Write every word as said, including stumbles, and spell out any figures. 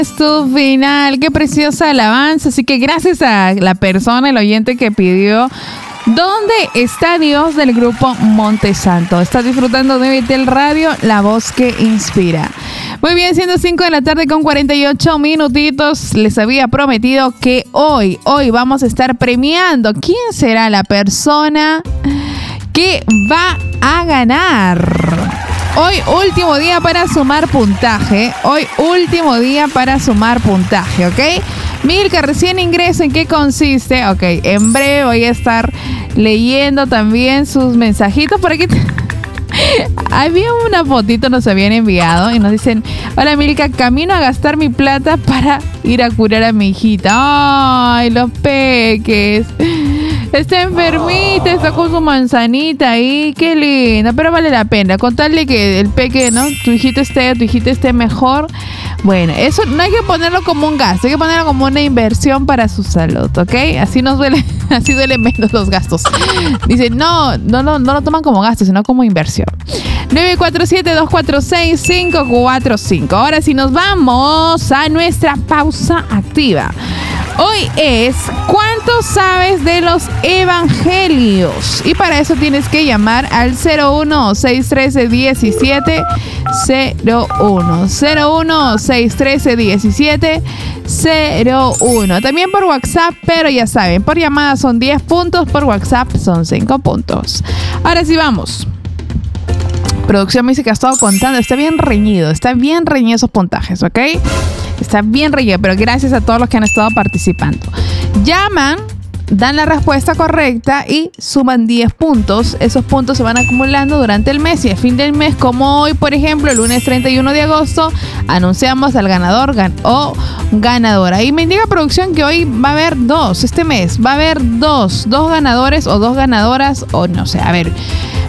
Es tu final, qué preciosa alabanza. Así que gracias a la persona, el oyente que pidió ¿Dónde está Dios? Del grupo Montesanto. Estás disfrutando de Vitel Radio, la voz que inspira. Muy bien, siendo cinco de la tarde con cuarenta y ocho minutitos, les había prometido que hoy, hoy vamos a estar premiando quién será la persona que va a ganar. Hoy último día para sumar puntaje. Hoy último día para sumar puntaje, ¿ok? Milka, recién ingreso, ¿en qué consiste? Ok, en breve voy a estar leyendo también sus mensajitos. Por aquí había una fotito, nos habían enviado y nos dicen: hola Milka, camino a gastar mi plata para ir a curar a mi hijita. Ay, los peques. Está enfermita, está con su manzanita ahí, qué linda, pero vale la pena, contarle que el peque, ¿no? Tu hijito esté, tu hijita esté mejor. Bueno, eso no hay que ponerlo como un gasto, hay que ponerlo como una inversión para su salud, ¿ok? Así nos duele, así duelen menos los gastos. Dicen, no, no, no, no lo toman como gasto, sino como inversión. nueve cuatro siete, dos cuatro seis, cinco cuatro cinco. Ahora sí nos vamos a nuestra pausa activa. Hoy es ¿cuánto sabes de los evangelios? Y para eso tienes que llamar al cero uno, seis uno tres, uno siete cero uno. cero uno, seis uno tres, uno siete cero uno. También por WhatsApp, pero ya saben, por llamada son diez puntos, por WhatsApp son cinco puntos. Ahora sí vamos. Producción me dice que ha estado contando, está bien reñido, está bien reñido esos puntajes, ¿ok? Está bien reñido, pero gracias a todos los que han estado participando. Llaman, dan la respuesta correcta y suman diez puntos. Esos puntos se van acumulando durante el mes y a fin del mes, como hoy, por ejemplo, el lunes treinta y uno de agosto, anunciamos al ganador gan- o ganadora. Y me indica producción que hoy va a haber dos, este mes, va a haber dos, dos ganadores o dos ganadoras o no sé, a ver...